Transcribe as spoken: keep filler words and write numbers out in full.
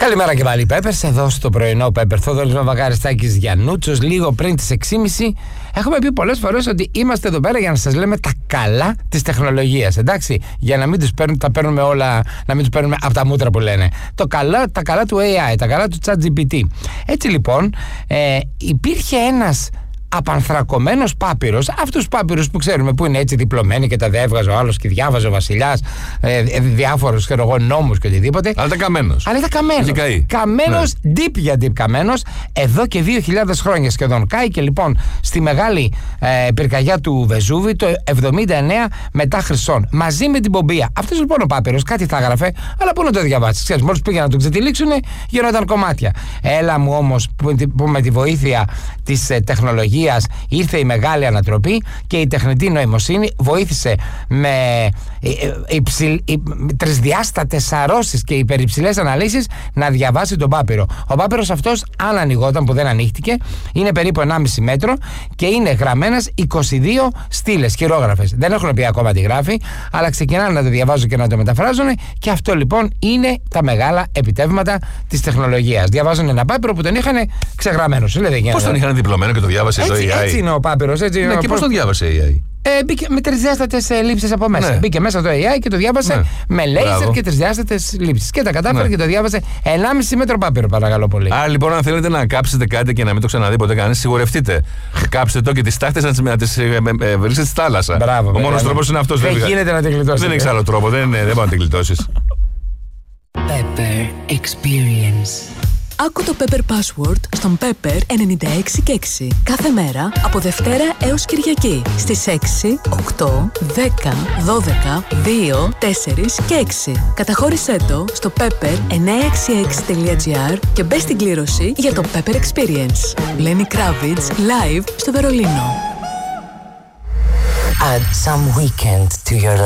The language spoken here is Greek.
Καλημέρα και πάλι, Πέπερς. Εδώ στο πρωινό Πέπερ, Θόδωρης Βαβακαριστάκης Γιαννούτσος. Λίγο πριν τις έξι και μισή έχουμε πει πολλές φορές ότι είμαστε εδώ πέρα για να σας λέμε τα καλά της τεχνολογίας. Εντάξει, για να μην τους παίρνουμε, τα παίρνουμε όλα, να μην τους παίρνουμε από τα μούτρα που λένε. Το καλά, τα καλά του έι άι, τα καλά του ChatGPT. Έτσι λοιπόν, ε, υπήρχε ένας απανθρακωμένος πάπυρος, αυτούς τους πάπυρους που ξέρουμε που είναι έτσι διπλωμένοι και τα διέβγαζε ο άλλος και διάβαζε ο βασιλιάς ε, ε, διάφορους νόμους και οτιδήποτε. Αλλά ήταν καμένος. Αλλά ήταν καμένος. Καμένος, ναι. Deep για deep καμένος, εδώ και δύο χιλιάδες χρόνια σχεδόν. Κάηκε λοιπόν στη μεγάλη ε, πυρκαγιά του Βεζούβη το εβδομήντα εννέα μετά Χριστόν, μαζί με την Πομπία. Αυτός λοιπόν ο πάπυρος κάτι θα έγραφε, αλλά πού να το διαβάσει. Ξέρεις, μόλις πήγε να το ξετυλίξουν, γινόταν κομμάτια. Έλα μου όμως που, που με τη βοήθεια της ε, τεχνολογίας ήρθε η μεγάλη ανατροπή και η τεχνητή νοημοσύνη βοήθησε με υψηλ, τρισδιάστατες αρρώσεις και υπερυψηλές αναλύσεις να διαβάσει τον πάπυρο. Ο πάπυρος αυτός, αν ανοιγόταν, που δεν ανοίχτηκε, είναι περίπου ενάμιση μέτρο και είναι γραμμένες είκοσι δύο στήλες, χειρόγραφες. Δεν έχουν πει ακόμα τι γράφει, αλλά ξεκινάνε να το διαβάζουν και να το μεταφράζουν, και αυτό λοιπόν είναι τα μεγάλα επιτεύγματα της τεχνολογίας. Διαβάζουν ένα πάπυρο που τον είχαν ξεγραμμένο. Πώς τον είχαν διπλωμένο και το διάβασε έτσι, το έι άι. Έτσι είναι ο πάπυρος. Ναι, και πώς το διάβασε έι άι. Ε, μπήκε με τρισδιάστατες ε, λήψεις από μέσα. Ναι. Μπήκε μέσα το έι άι και το διάβασε, ναι, με λέιζερ και τρισδιάστατες λήψεις. Και τα κατάφερε, ναι, και το διάβασε ενάμιση μέτρο πάπυρο, παρακαλώ πολύ. Άρα λοιπόν, αν θέλετε να κάψετε κάτι και να μην το ξαναδεί ποτέ κανείς, σιγουρευτείτε. Κάψτε το και τις τάχτες να τις βρίσκετε στη θάλασσα. Μπράβο, ο μόνος τρόπος είναι αυτός. Δεν γίνεται να την γλιτώσεις. Δεν έχεις άλλο τρόπο. Δεν μπορεί να την γλιτώσεις. Pepper Experience. Άκου το Pepper Password στον Pepper ενενήντα έξι και έξι. Κάθε μέρα από Δευτέρα έως Κυριακή στις έξι, οκτώ, δέκα, δώδεκα, δύο, τέσσερα και έξι. Καταχώρησέ το στο pepper εννιακόσια εξήντα έξι τελεία τζι άρ και μπες στην κλήρωση για το Pepper Experience. Lenny Kravitz live στο Βερολίνο. Add some weekend to your